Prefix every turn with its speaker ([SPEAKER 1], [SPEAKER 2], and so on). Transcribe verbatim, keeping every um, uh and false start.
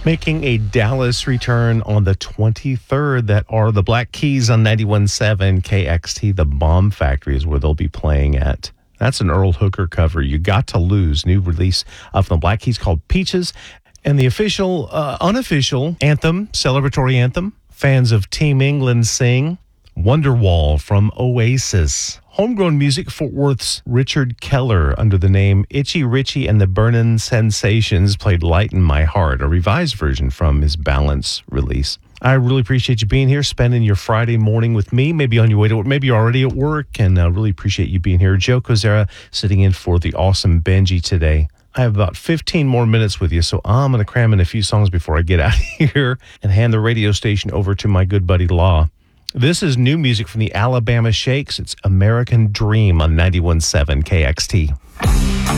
[SPEAKER 1] Making a Dallas return on the twenty-third, that are the Black Keys on ninety-one point seven K X T. The Bomb Factory is where they'll be playing at. That's an Earl Hooker cover. You Got to Lose, new release of the Black Keys called Peaches. And the official, uh, unofficial anthem, celebratory anthem, fans of Team England sing, Wonderwall from Oasis. Homegrown music, Fort Worth's Richard Keller, under the name Itchy Richie and the Burnin' Sensations, played Lighten My Heart, a revised version from his Balance release. I really appreciate you being here, spending your Friday morning with me, maybe on your way to work, maybe you're already at work, and I uh, really appreciate you being here. Joe Kozera sitting in for the awesome Benji today. I have about fifteen more minutes with you, so I'm going to cram in a few songs before I get out of here and hand the radio station over to my good buddy Law. This is new music from the Alabama Shakes. It's American Dream on ninety-one point seven K X T.